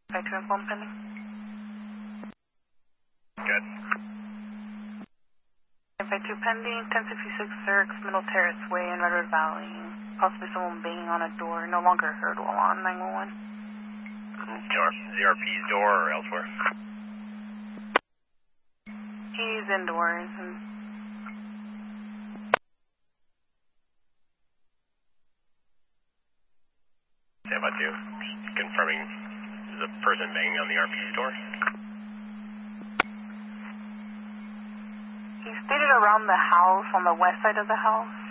Right to inform pending. Good. Invite to pending, 1056 Zerx, Middle Terrace Way in Redwood Valley. Possibly someone banging on a door. No longer heard while on 911. ZRP's door or elsewhere? He's indoors. Stand by 2. Confirming the person banging on the RP's door. He stated around the house, on the west side of the house.